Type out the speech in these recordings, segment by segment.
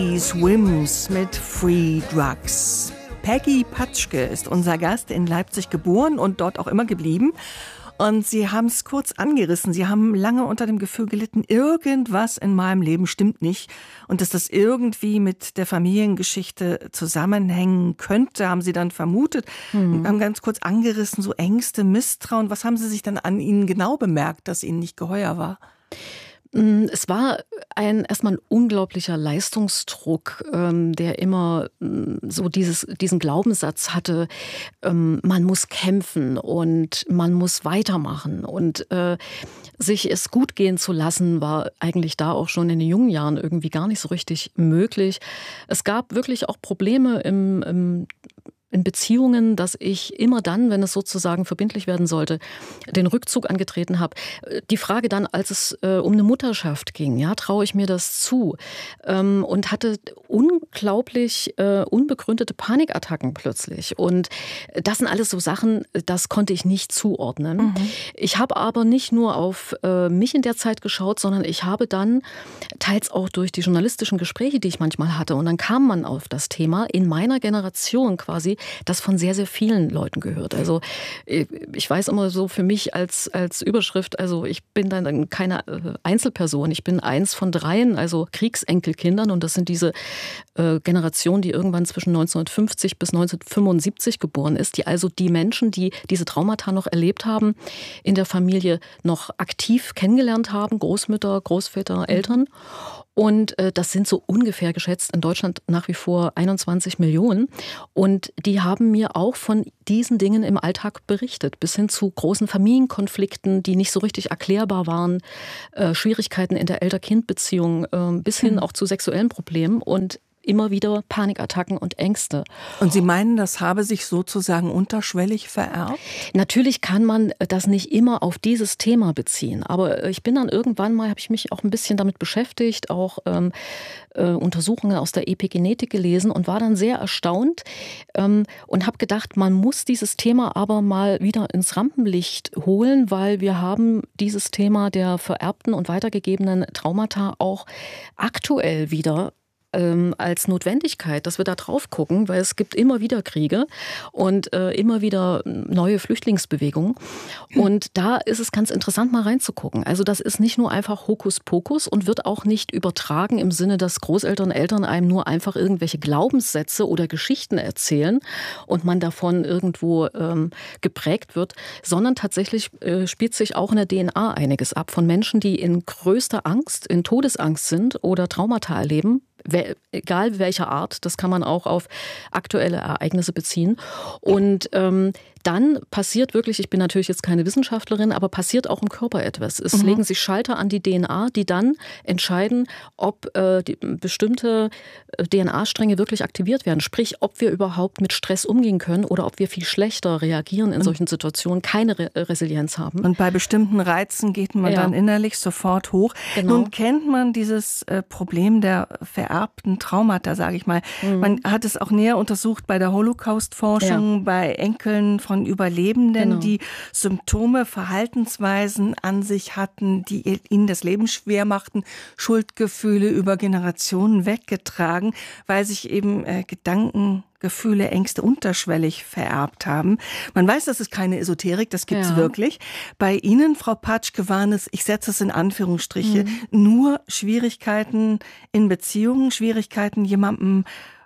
Swims mit Free Drugs. Peggy Patschke ist unser Gast, in Leipzig geboren und dort auch immer geblieben. Und Sie haben es kurz angerissen. Sie haben lange unter dem Gefühl gelitten, irgendwas in meinem Leben stimmt nicht. Und dass das irgendwie mit der Familiengeschichte zusammenhängen könnte, haben Sie dann vermutet. Wir haben ganz kurz angerissen, so Ängste, Misstrauen. Was haben Sie sich dann an Ihnen genau bemerkt, dass Ihnen nicht geheuer war? Es war erstmal ein unglaublicher Leistungsdruck, der immer so diesen Glaubenssatz hatte, man muss kämpfen und man muss weitermachen. Und sich es gut gehen zu lassen, war eigentlich da auch schon in den jungen Jahren irgendwie gar nicht so richtig möglich. Es gab wirklich auch Probleme in Beziehungen, dass ich immer dann, wenn es sozusagen verbindlich werden sollte, den Rückzug angetreten habe. Die Frage dann, als es um eine Mutterschaft ging, ja, traue ich mir das zu? Und hatte unglaublich unbegründete Panikattacken plötzlich. Und das sind alles so Sachen, das konnte ich nicht zuordnen. Ich habe aber nicht nur auf mich in der Zeit geschaut, sondern ich habe dann, teils auch durch die journalistischen Gespräche, die ich manchmal hatte, und dann kam man auf das Thema in meiner Generation quasi, das von sehr, sehr vielen Leuten gehört. Also ich weiß immer so für mich als Überschrift, also ich bin dann keine Einzelperson, ich bin eins von dreien, also Kriegsenkelkindern, und das sind diese Generation, die irgendwann zwischen 1950 bis 1975 geboren ist, die also die Menschen, die diese Traumata noch erlebt haben, in der Familie noch aktiv kennengelernt haben, Großmütter, Großväter, Eltern. Und das sind so ungefähr geschätzt in Deutschland nach wie vor 21 Millionen. Und die haben mir auch von diesen Dingen im Alltag berichtet, bis hin zu großen Familienkonflikten, die nicht so richtig erklärbar waren, Schwierigkeiten in der Elter-Kind-Beziehung, bis hin auch zu sexuellen Problemen und immer wieder Panikattacken und Ängste. Und Sie meinen, das habe sich sozusagen unterschwellig vererbt? Natürlich kann man das nicht immer auf dieses Thema beziehen, aber ich bin dann irgendwann mal, habe ich mich auch ein bisschen damit beschäftigt, auch Untersuchungen aus der Epigenetik gelesen und war dann sehr erstaunt und habe gedacht, man muss dieses Thema aber mal wieder ins Rampenlicht holen, weil wir haben dieses Thema der vererbten und weitergegebenen Traumata auch aktuell wieder als Notwendigkeit, dass wir da drauf gucken, weil es gibt immer wieder Kriege und immer wieder neue Flüchtlingsbewegungen. Und da ist es ganz interessant, mal reinzugucken. Also das ist nicht nur einfach Hokuspokus und wird auch nicht übertragen im Sinne, dass Großeltern, Eltern einem nur einfach irgendwelche Glaubenssätze oder Geschichten erzählen und man davon irgendwo geprägt wird, sondern tatsächlich spielt sich auch in der DNA einiges ab von Menschen, die in größter Angst, in Todesangst sind oder Traumata erleben. Egal welcher Art, das kann man auch auf aktuelle Ereignisse beziehen. Und dann passiert wirklich, ich bin natürlich jetzt keine Wissenschaftlerin, aber passiert auch im Körper etwas. Es legen sich Schalter an die DNA, die dann entscheiden, ob bestimmte DNA-Stränge wirklich aktiviert werden. Sprich, ob wir überhaupt mit Stress umgehen können oder ob wir viel schlechter reagieren in solchen Situationen, keine Resilienz haben. Und bei bestimmten Reizen geht man dann innerlich sofort hoch. Genau. Nun kennt man dieses Problem der vererbten Traumata, sage ich mal. Man hat es auch näher untersucht bei der Holocaust-Forschung, bei Enkeln von Überlebenden, die Symptome, Verhaltensweisen an sich hatten, die ihnen das Leben schwer machten, Schuldgefühle über Generationen weggetragen, weil sich eben Gedanken, Gefühle, Ängste unterschwellig vererbt haben. Man weiß, das ist keine Esoterik, das gibt's wirklich. Bei Ihnen, Frau Patschke, waren es, ich setze es in Anführungsstriche, nur Schwierigkeiten in Beziehungen, Schwierigkeiten, jemandem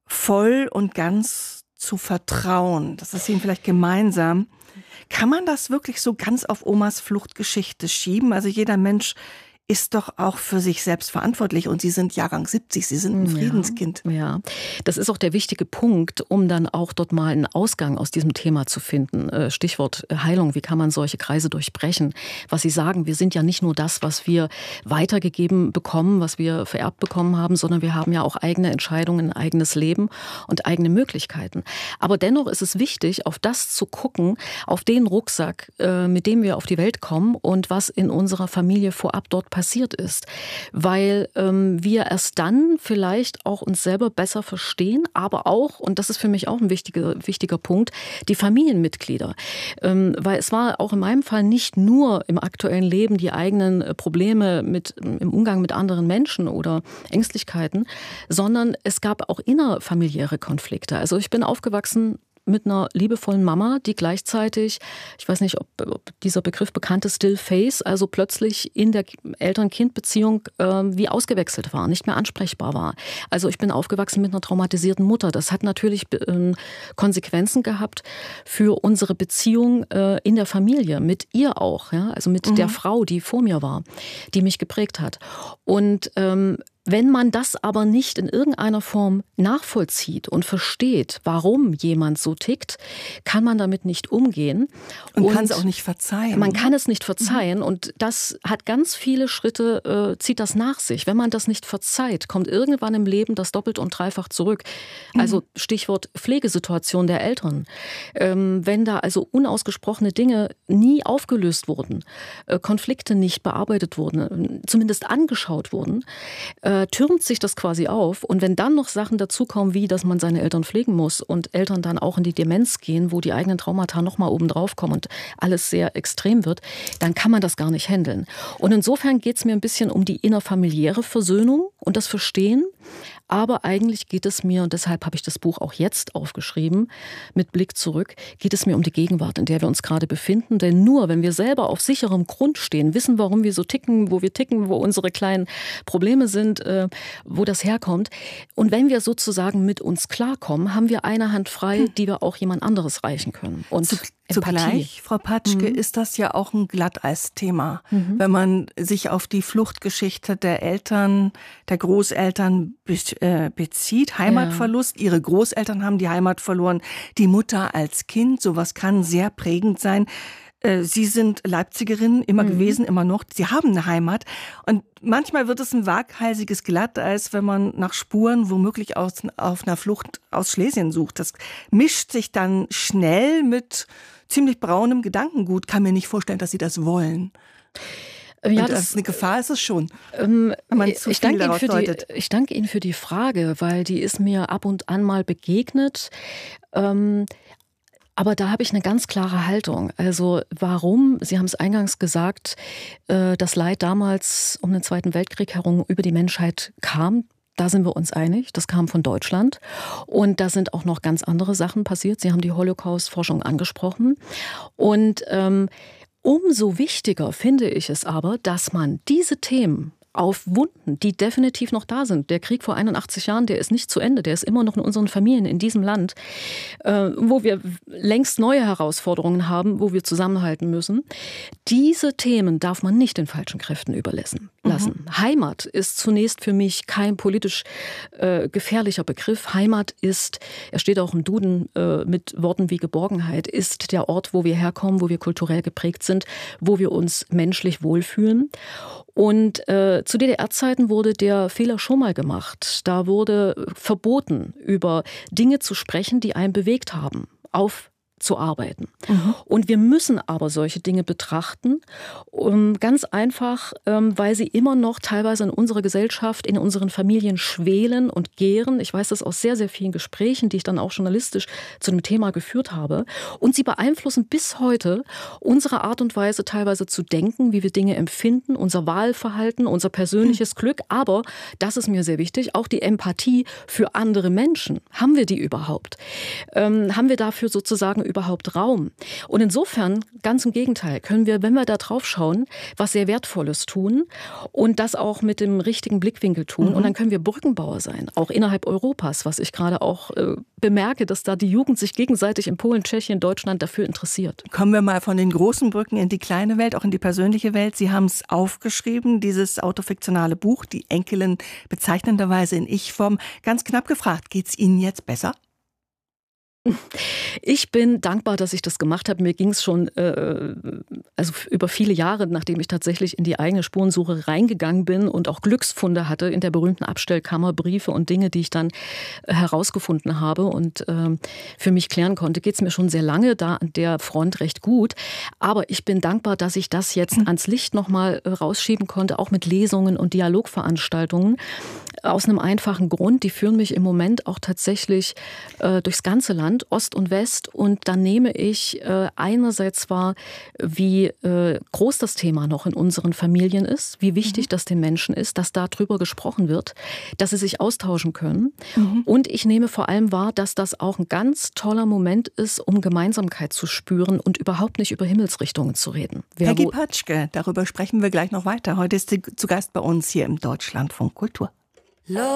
voll und ganz zu vertrauen. Das ist Ihnen vielleicht gemeinsam. Kann man das wirklich so ganz auf Omas Fluchtgeschichte schieben? Also jeder Mensch ist doch auch für sich selbst verantwortlich. Und Sie sind Jahrgang 70, Sie sind ein Friedenskind. Ja, das ist auch der wichtige Punkt, um dann auch dort mal einen Ausgang aus diesem Thema zu finden. Stichwort Heilung, wie kann man solche Kreise durchbrechen? Was Sie sagen, wir sind ja nicht nur das, was wir weitergegeben bekommen, was wir vererbt bekommen haben, sondern wir haben ja auch eigene Entscheidungen, ein eigenes Leben und eigene Möglichkeiten. Aber dennoch ist es wichtig, auf das zu gucken, auf den Rucksack, mit dem wir auf die Welt kommen und was in unserer Familie vorab dort passiert passiert ist, weil wir erst dann vielleicht auch uns selber besser verstehen, aber auch, und das ist für mich auch ein wichtiger Punkt, die Familienmitglieder. Weil es war auch in meinem Fall nicht nur im aktuellen Leben die eigenen Probleme im Umgang mit anderen Menschen oder Ängstlichkeiten, sondern es gab auch innerfamiliäre Konflikte. Also ich bin aufgewachsen mit einer liebevollen Mama, die gleichzeitig, ich weiß nicht, ob dieser Begriff bekannt ist, Still Face, also plötzlich in der Eltern-Kind-Beziehung wie ausgewechselt war, nicht mehr ansprechbar war. Also ich bin aufgewachsen mit einer traumatisierten Mutter. Das hat natürlich Konsequenzen gehabt für unsere Beziehung in der Familie, mit ihr auch, ja? Also mit der Frau, die vor mir war, die mich geprägt hat. Und wenn man das aber nicht in irgendeiner Form nachvollzieht und versteht, warum jemand so tickt, kann man damit nicht umgehen. Und kann es auch nicht verzeihen. Man kann es nicht verzeihen und das hat ganz viele Schritte, zieht das nach sich. Wenn man das nicht verzeiht, kommt irgendwann im Leben das doppelt und dreifach zurück. Also Stichwort Pflegesituation der Eltern. Wenn da also unausgesprochene Dinge nie aufgelöst wurden, Konflikte nicht bearbeitet wurden, zumindest angeschaut wurden, türmt sich das quasi auf. Und wenn dann noch Sachen dazukommen, wie dass man seine Eltern pflegen muss und Eltern dann auch in die Demenz gehen, wo die eigenen Traumata nochmal oben drauf kommen und alles sehr extrem wird, dann kann man das gar nicht handeln. Und insofern geht es mir ein bisschen um die innerfamiliäre Versöhnung und das Verstehen. Aber eigentlich geht es mir, und deshalb habe ich das Buch auch jetzt aufgeschrieben, mit Blick zurück, geht es mir um die Gegenwart, in der wir uns gerade befinden. Denn nur, wenn wir selber auf sicherem Grund stehen, wissen, warum wir so ticken, wo unsere kleinen Probleme sind, wo das herkommt. Und wenn wir sozusagen mit uns klarkommen, haben wir eine Hand frei, die wir auch jemand anderes reichen können. Und Zugleich, Frau Patschke, ist das ja auch ein Glatteisthema. Wenn man sich auf die Fluchtgeschichte der Eltern, der Großeltern bezieht, Heimatverlust, ihre Großeltern haben die Heimat verloren, die Mutter als Kind, sowas kann sehr prägend sein. Sie sind Leipzigerin, immer gewesen, immer noch. Sie haben eine Heimat. Und manchmal wird es ein waghalsiges Glatteis, wenn man nach Spuren womöglich auf einer Flucht aus Schlesien sucht. Das mischt sich dann schnell mit ziemlich braunem Gedankengut. Kann mir nicht vorstellen, dass Sie das wollen. Ja, und das ist eine Gefahr, ist es schon. Ich danke Ihnen für die Frage, weil die ist mir ab und an mal begegnet. Aber da habe ich eine ganz klare Haltung. Also warum, Sie haben es eingangs gesagt, das Leid damals um den Zweiten Weltkrieg herum über die Menschheit kam, da sind wir uns einig, das kam von Deutschland. Und da sind auch noch ganz andere Sachen passiert. Sie haben die Holocaust-Forschung angesprochen. Und umso wichtiger finde ich es aber, dass man diese Themen auf Wunden, die definitiv noch da sind. Der Krieg vor 81 Jahren, der ist nicht zu Ende, der ist immer noch in unseren Familien in diesem Land, wo wir längst neue Herausforderungen haben, wo wir zusammenhalten müssen. Diese Themen darf man nicht den falschen Kräften überlassen. Heimat ist zunächst für mich kein politisch gefährlicher Begriff. Heimat ist, er steht auch im Duden mit Worten wie Geborgenheit, ist der Ort, wo wir herkommen, wo wir kulturell geprägt sind, wo wir uns menschlich wohlfühlen. Und zu DDR-Zeiten wurde der Fehler schon mal gemacht. Da wurde verboten, über Dinge zu sprechen, die einen bewegt haben, aufzuarbeiten. Und wir müssen aber solche Dinge betrachten, ganz einfach, weil sie immer noch teilweise in unserer Gesellschaft, in unseren Familien schwelen und gären. Ich weiß das aus sehr, sehr vielen Gesprächen, die ich dann auch journalistisch zu dem Thema geführt habe. Und sie beeinflussen bis heute unsere Art und Weise, teilweise zu denken, wie wir Dinge empfinden, unser Wahlverhalten, unser persönliches Glück. Aber, das ist mir sehr wichtig, auch die Empathie für andere Menschen. Haben wir die überhaupt? Haben wir dafür sozusagen überhaupt Raum? Und insofern, ganz im Gegenteil, können wir, wenn wir da drauf schauen, was sehr Wertvolles tun und das auch mit dem richtigen Blickwinkel tun. Und dann können wir Brückenbauer sein, auch innerhalb Europas, was ich gerade auch bemerke, dass da die Jugend sich gegenseitig in Polen, Tschechien, Deutschland dafür interessiert. Kommen wir mal von den großen Brücken in die kleine Welt, auch in die persönliche Welt. Sie haben es aufgeschrieben, dieses autofiktionale Buch, die Enkelin bezeichnenderweise in Ich-Form. Ganz knapp gefragt, geht's Ihnen jetzt besser? Ich bin dankbar, dass ich das gemacht habe. Mir ging es schon also über viele Jahre, nachdem ich tatsächlich in die eigene Spurensuche reingegangen bin und auch Glücksfunde hatte in der berühmten Abstellkammer, Briefe und Dinge, die ich dann herausgefunden habe und für mich klären konnte, geht es mir schon sehr lange da an der Front recht gut. Aber ich bin dankbar, dass ich das jetzt ans Licht nochmal rausschieben konnte, auch mit Lesungen und Dialogveranstaltungen. Aus einem einfachen Grund, die führen mich im Moment auch tatsächlich durchs ganze Land, Ost und West. Und dann nehme ich einerseits wahr, wie groß das Thema noch in unseren Familien ist, wie wichtig das den Menschen ist, dass darüber gesprochen wird, dass sie sich austauschen können. Und ich nehme vor allem wahr, dass das auch ein ganz toller Moment ist, um Gemeinsamkeit zu spüren und überhaupt nicht über Himmelsrichtungen zu reden. Peggy Patschke, darüber sprechen wir gleich noch weiter. Heute ist sie zu Gast bei uns hier im Deutschlandfunk Kultur.